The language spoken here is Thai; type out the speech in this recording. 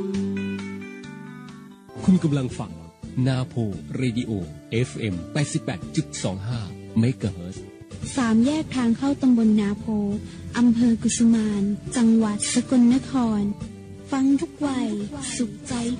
คุณกำลังฟังนาโพเรดิโอ FM 88.25 เมกะเฮิรตซ์ 3 แยกทางเข้าตำบลนาโพอำเภอกุสุมานจังหวัดสกลนครฟังทุกวัยสุขใจ